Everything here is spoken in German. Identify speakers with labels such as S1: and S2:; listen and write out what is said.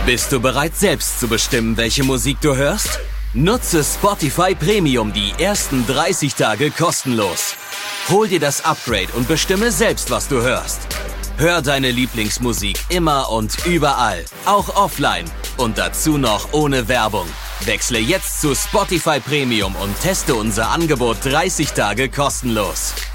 S1: Bist du bereit, selbst zu bestimmen, welche Musik du hörst? Nutze Spotify Premium die ersten 30 Tage kostenlos. Hol dir das Upgrade und bestimme selbst, was du hörst. Hör deine Lieblingsmusik immer und überall, auch offline und dazu noch ohne Werbung. Wechsle jetzt zu Spotify Premium und teste unser Angebot 30 Tage kostenlos.